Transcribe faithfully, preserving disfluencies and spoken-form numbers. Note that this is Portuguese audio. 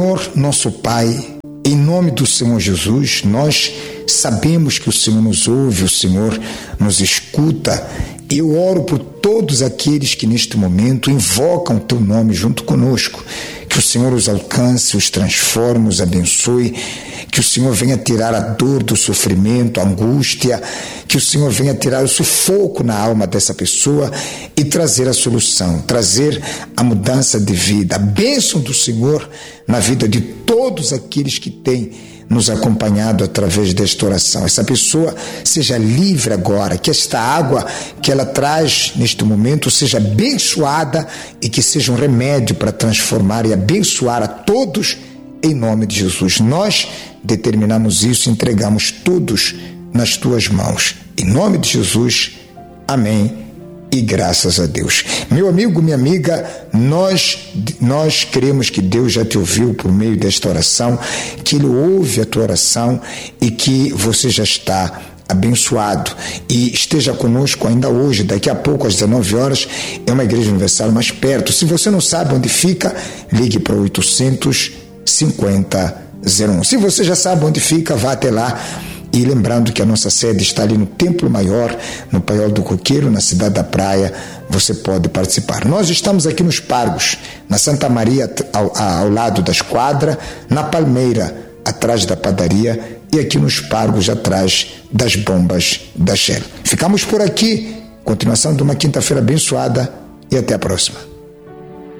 Senhor, nosso Pai, em nome do Senhor Jesus, nós sabemos que o Senhor nos ouve, o Senhor nos escuta. Eu oro por todos aqueles que neste momento invocam o Teu nome junto conosco. Que o Senhor os alcance, os transforme, os abençoe. Que o Senhor venha tirar a dor do sofrimento, a angústia. Que o Senhor venha tirar o sufoco na alma dessa pessoa e trazer a solução, trazer a mudança de vida. A bênção do Senhor na vida de todos aqueles que têm nos acompanhado através desta oração. Essa pessoa seja livre agora, que esta água que ela traz neste momento seja abençoada e que seja um remédio para transformar e abençoar a todos em nome de Jesus. Nós determinamos isso e entregamos todos nas tuas mãos. Em nome de Jesus, amém. E graças a Deus. Meu amigo, minha amiga, nós, nós cremos que Deus já te ouviu por meio desta oração, que Ele ouve a tua oração e que você já está abençoado. E esteja conosco ainda hoje, daqui a pouco às dezenove horas, é uma igreja universal mais perto. Se você não sabe onde fica, ligue para o oitocentos, cinquenta, zero um. Se você já sabe onde fica, vá até lá. E lembrando que a nossa sede está ali no Templo Maior, no Paiol do Coqueiro, na Cidade da Praia, você pode participar. Nós estamos aqui nos Pargos, na Santa Maria, ao, ao lado da Esquadra, na Palmeira, atrás da padaria, e aqui nos Pargos, atrás das bombas da Shell. Ficamos por aqui, continuação de uma quinta-feira abençoada, e até a próxima.